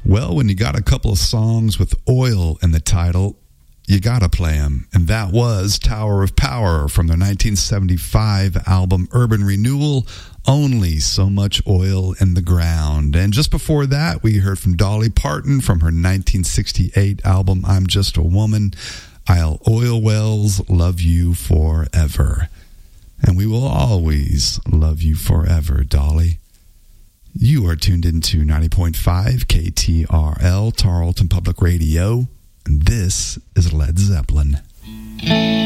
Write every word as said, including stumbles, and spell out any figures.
Well, when you got a couple of songs with oil in the title, you gotta play them. And that was Tower of Power from their nineteen seventy-five album Urban Renewal, Only So Much Oil in the Ground. And just before that, we heard from Dolly Parton from her nineteen sixty-eight album I'm Just a Woman, I'll Oil Wells Love You Forever. And we will always love you forever, Dolly. You are tuned into ninety point five K T R L, Tarleton Public Radio, and this is Led Zeppelin.